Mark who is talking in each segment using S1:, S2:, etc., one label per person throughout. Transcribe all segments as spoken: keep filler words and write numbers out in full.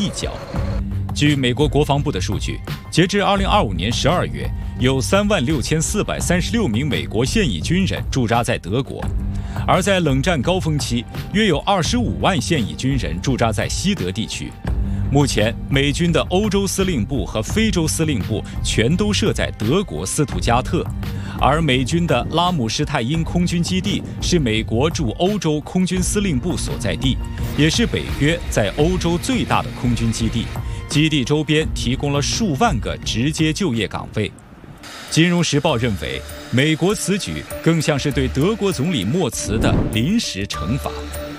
S1: 一脚。据美国国防部的数据，截至二零二五年十二月，有三万六千四百三十六名美国现役军人驻扎在德国，而在冷战高峰期，约有二十五万现役军人驻扎在西德地区。目前，美军的欧洲司令部和非洲司令部全都设在德国斯图加特，而美军的拉姆施泰因空军基地是美国驻欧洲空军司令部所在地，也是北约在欧洲最大的空军基地。基地周边提供了数万个直接就业岗位。金融时报认为，美国此举更像是对德国总理默茨的临时惩罚。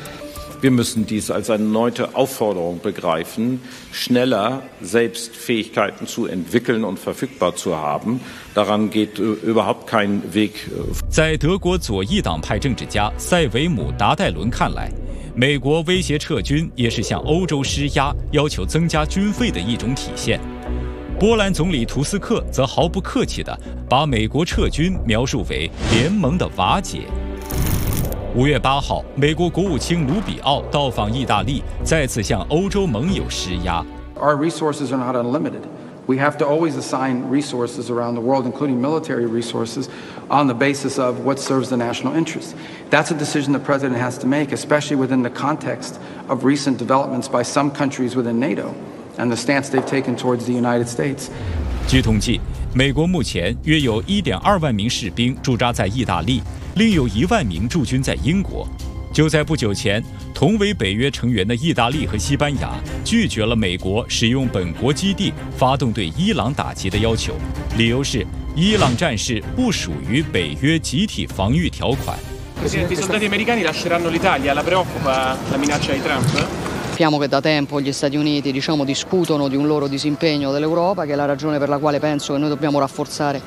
S2: Wir müssen dies als eine erneute Aufforderung begreifen, schneller selbst Fähigkeiten zu entwickeln und verfügbar zu haben. Daran geht überhaupt kein Weg.
S1: 在德国左翼党派政治家塞维姆·达戴伦看来，美国威胁撤军也是向欧洲施压，要求增加军费的一种体现。波兰总理图斯克则毫不客气地把美国撤军描述为联盟的瓦解。五月八号，美国国务卿卢比奥到访意大利，再次向欧洲盟友施压。
S3: Our resources are not unlimited. We have to always assign resources around the world, including military resources, on the basis of what serves the national interest. That's a decision the president has to make, especially within the context of recent developments by some countries within NATO and the stance they've taken towards the United States.
S1: 据统计，美国目前约有 一点二万名士兵驻扎在意大利，另有一万名驻军在英国。就在不久前，同为北约成员的意大利和西班牙拒绝了美国使用本国基地发动对伊朗打击的要求，理由是伊朗战事不属于北约集体防御条款。
S4: Presidente, i soldati americani lasceranno l'Italia. La preoccupa la minaccia di Trump?
S5: Sappiamo che da tempo gli Stati Uniti, diciamo, discutono di un loro disimpegno dell'Europa, che è la ragione per la quale penso che noi dobbiamo rafforzare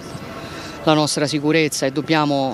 S5: la nostra sicurezza e dobbiamo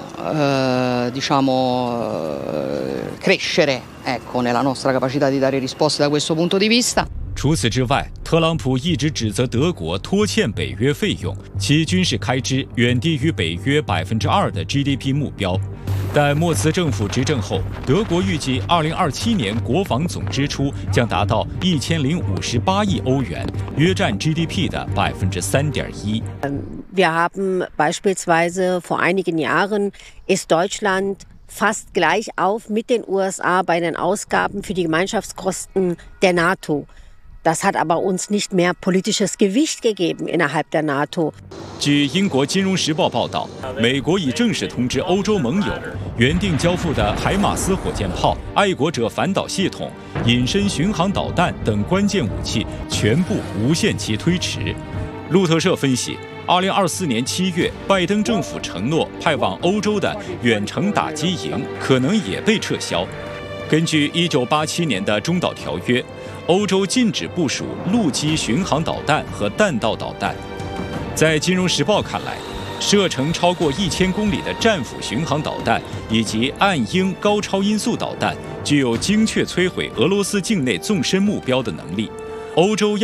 S5: eh, diciamo eh, crescere ecco, nella nostra capacità di dare risposte da questo punto di vista.
S1: 除此之外，特朗普一直指责德国拖欠北约费用，其军事开支远低于北约百分之二的 G D P 目标。但默茨政府执政后，德国预计二零二七年国防总支出将达到一千零五十八亿欧元，约占 G D P 的百分之三点一。
S6: Wir haben beispielsweise vor einigen Jahren ist Deutschland fast gleich auf mit den U S A bei den Ausgaben für die Gemeinschaftskosten der NATO. Das hat aber uns nicht mehr politisches Gewicht gegeben innerhalb der NATO.
S1: 据英国《金融时报》报道，美国已正式通知欧洲盟友，原定交付的海马斯火箭炮、爱国者反导系统、隐身巡航导弹等关键武器全部无限期推迟。路透社分析，二零二四年七月，拜登政府承诺派往欧洲的远程打击营可能也被撤销。根据一九八七年的中导条约，欧洲禁止部署陆基巡航导弹和弹道导弹。在《金融时报》看来，射程超过一千公里的战斧巡航导弹以及暗鹰高超音速导弹具有精确摧毁俄罗斯境内纵深目标的能力。欧洲